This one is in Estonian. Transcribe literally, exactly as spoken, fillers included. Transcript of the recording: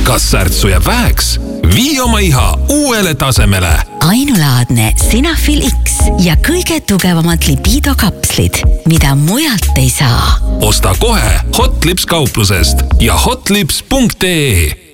Kas särtsu jääb väheks? Vii oma iha uuele tasemele. Ainulaadne Senafil X ja kõige tugevamad libido-kapslid, mida mujalt ei saa. Osta kohe Hotlips kauplusest ja hotlips punkt ee.